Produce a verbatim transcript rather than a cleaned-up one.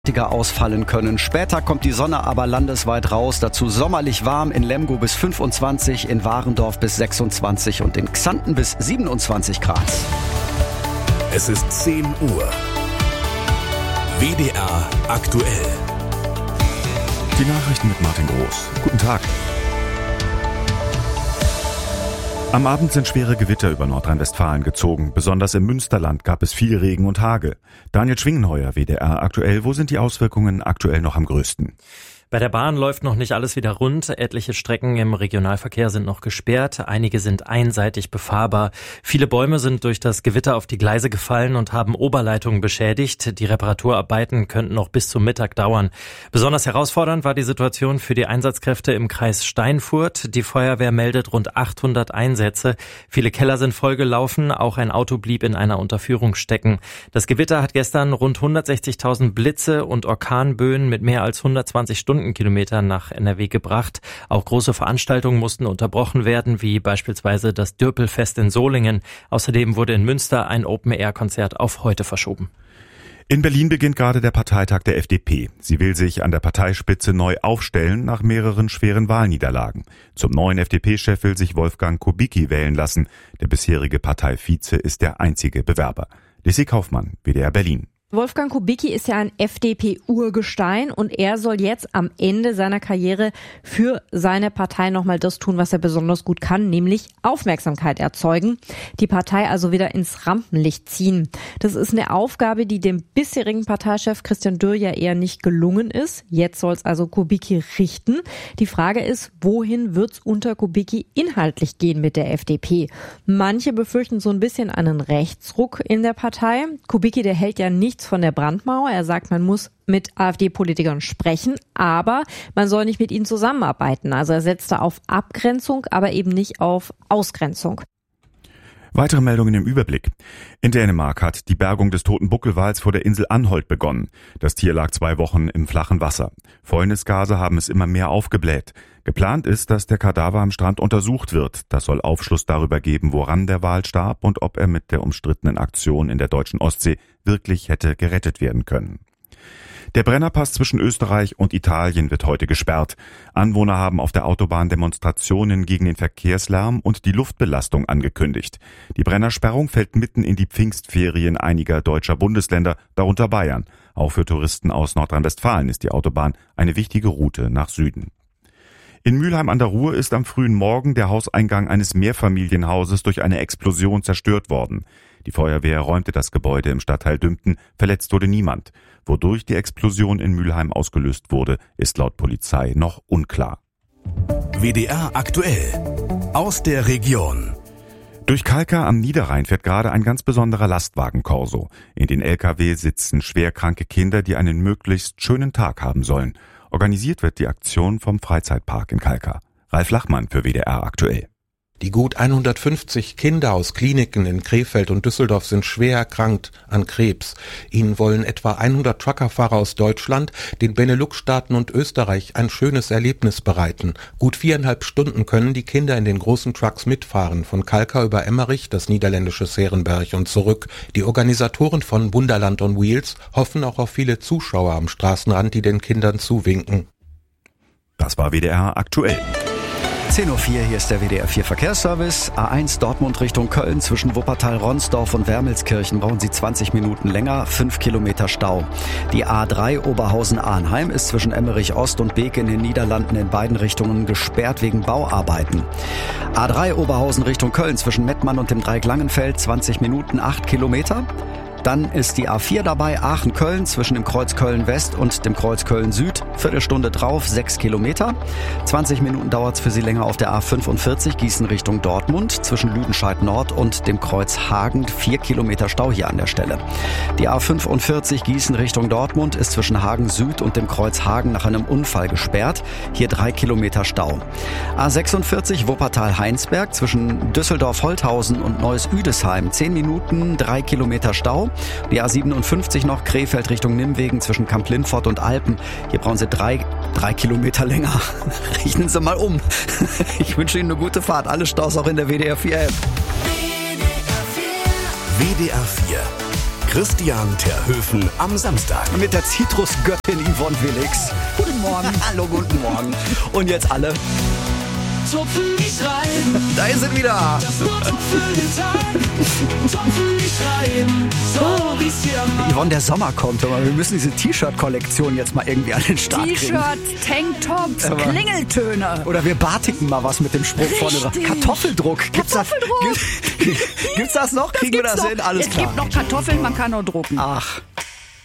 ausfallen können. Später kommt die Sonne aber landesweit raus. Dazu sommerlich warm in Lemgo bis fünfundzwanzig, in Warendorf bis sechsundzwanzig und in Xanten bis siebenundzwanzig Grad. Es ist zehn Uhr. W D R aktuell. Die Nachrichten mit Martin Groß. Guten Tag. Am Abend sind schwere Gewitter über Nordrhein-Westfalen gezogen. Besonders im Münsterland gab es viel Regen und Hagel. Daniel Schwingenheuer, W D R aktuell. Wo sind die Auswirkungen aktuell noch am größten? Bei der Bahn läuft noch nicht alles wieder rund. Etliche Strecken im Regionalverkehr sind noch gesperrt. Einige sind einseitig befahrbar. Viele Bäume sind durch das Gewitter auf die Gleise gefallen und haben Oberleitungen beschädigt. Die Reparaturarbeiten könnten noch bis zum Mittag dauern. Besonders herausfordernd war die Situation für die Einsatzkräfte im Kreis Steinfurt. Die Feuerwehr meldet rund achthundert Einsätze. Viele Keller sind vollgelaufen. Auch ein Auto blieb in einer Unterführung stecken. Das Gewitter hat gestern rund hundertsechzigtausend Blitze und Orkanböen mit mehr als hundertzwanzig Stundenkilometern nach N R W gebracht. Auch große Veranstaltungen mussten unterbrochen werden, wie beispielsweise das Dürpelfest in Solingen. Außerdem wurde in Münster ein Open-Air-Konzert auf heute verschoben. In Berlin beginnt gerade der Parteitag der F D P. Sie will sich an der Parteispitze neu aufstellen nach mehreren schweren Wahlniederlagen. Zum neuen F D P-Chef will sich Wolfgang Kubicki wählen lassen. Der bisherige Parteivize ist der einzige Bewerber. Lissy Kaufmann, W D R Berlin. Wolfgang Kubicki ist ja ein F D P-Urgestein und er soll jetzt am Ende seiner Karriere für seine Partei nochmal das tun, was er besonders gut kann, nämlich Aufmerksamkeit erzeugen. Die Partei also wieder ins Rampenlicht ziehen. Das ist eine Aufgabe, die dem bisherigen Parteichef Christian Dürr ja eher nicht gelungen ist. Jetzt soll es also Kubicki richten. Die Frage ist, wohin wird's unter Kubicki inhaltlich gehen mit der F D P? Manche befürchten so ein bisschen einen Rechtsruck in der Partei. Kubicki, der hält ja nichts von der Brandmauer. Er sagt, man muss mit AfD-Politikern sprechen, aber man soll nicht mit ihnen zusammenarbeiten. Also er setzt da auf Abgrenzung, aber eben nicht auf Ausgrenzung. Weitere Meldungen im Überblick. In Dänemark hat die Bergung des toten Buckelwals vor der Insel Anholt begonnen. Das Tier lag zwei Wochen im flachen Wasser. Fäulnisgase haben es immer mehr aufgebläht. Geplant ist, dass der Kadaver am Strand untersucht wird. Das soll Aufschluss darüber geben, woran der Wal starb und ob er mit der umstrittenen Aktion in der deutschen Ostsee wirklich hätte gerettet werden können. Der Brennerpass zwischen Österreich und Italien wird heute gesperrt. Anwohner haben auf der Autobahn Demonstrationen gegen den Verkehrslärm und die Luftbelastung angekündigt. Die Brennersperrung fällt mitten in die Pfingstferien einiger deutscher Bundesländer, darunter Bayern. Auch für Touristen aus Nordrhein-Westfalen ist die Autobahn eine wichtige Route nach Süden. In Mülheim an der Ruhr ist am frühen Morgen der Hauseingang eines Mehrfamilienhauses durch eine Explosion zerstört worden. Die Feuerwehr räumte das Gebäude im Stadtteil Dümpten, verletzt wurde niemand. Wodurch die Explosion in Mülheim ausgelöst wurde, ist laut Polizei noch unklar. W D R aktuell aus der Region. Durch Kalkar am Niederrhein fährt gerade ein ganz besonderer Lastwagen-Korso. In den L K W sitzen schwerkranke Kinder, die einen möglichst schönen Tag haben sollen. Organisiert wird die Aktion vom Freizeitpark in Kalkar. Ralf Lachmann für W D R aktuell. Die gut hundertfünfzig Kinder aus Kliniken in Krefeld und Düsseldorf sind schwer erkrankt an Krebs. Ihnen wollen etwa hundert Truckerfahrer aus Deutschland, den Benelux-Staaten und Österreich ein schönes Erlebnis bereiten. Gut viereinhalb Stunden können die Kinder in den großen Trucks mitfahren, von Kalkar über Emmerich, das niederländische Serenberg und zurück. Die Organisatoren von Wunderland on Wheels hoffen auch auf viele Zuschauer am Straßenrand, die den Kindern zuwinken. Das war W D R aktuell. zehn Uhr vier, hier ist der W D R vier Verkehrsservice. A eins Dortmund Richtung Köln zwischen Wuppertal-Ronsdorf und Wermelskirchen brauchen Sie zwanzig Minuten länger, fünf Kilometer Stau. Die A drei Oberhausen-Arnheim ist zwischen Emmerich Ost und Beek in den Niederlanden in beiden Richtungen gesperrt wegen Bauarbeiten. A drei Oberhausen Richtung Köln zwischen Mettmann und dem Dreieck Langenfeld, zwanzig Minuten, acht Kilometer. Dann ist die A vier dabei, Aachen-Köln, zwischen dem Kreuz Köln-West und dem Kreuz Köln-Süd. Viertelstunde drauf, sechs Kilometer. zwanzig Minuten dauert es für Sie länger auf der A fünfundvierzig, Gießen Richtung Dortmund, zwischen Lüdenscheid-Nord und dem Kreuz Hagen. Vier Kilometer Stau hier an der Stelle. Die A fünfundvierzig, Gießen Richtung Dortmund, ist zwischen Hagen-Süd und dem Kreuz Hagen nach einem Unfall gesperrt. Hier drei Kilometer Stau. A sechsundvierzig, Wuppertal-Heinsberg, zwischen Düsseldorf-Holthausen und Neuss-Üdesheim. zehn Minuten, drei Kilometer Stau. Die A siebenundfünfzig noch, Krefeld Richtung Nimwegen zwischen Kamp-Lindfort und Alpen. Hier brauchen Sie drei, drei Kilometer länger. Rechnen Sie mal um. Ich wünsche Ihnen eine gute Fahrt. Alle Staus auch in der W D R vier App. W D R vier Christian Terhöfen am Samstag. Mit der Zitrusgöttin Yvonne Willix. Guten Morgen. Hallo, guten Morgen. Und jetzt alle. Tupfen mich rein. Da ist es wieder. Das nur Tupf für den Tag. Tupfen mich rein. So wie's hier macht. Yvonne, der Sommer kommt, aber wir müssen diese T-Shirt-Kollektion jetzt mal irgendwie an den Start kriegen. T-Shirt, Tanktops, Aber- Klingeltöne. Oder wir batiken mal was mit dem Spruch vorne drauf. Richtig. Kartoffeldruck. Gibt's Kartoffeldruck. Das, gibt, gibt's das noch? Kriegen wir das Gibt's hin? noch. Alles es klar. gibt noch Kartoffeln, man kann noch drucken. Ach,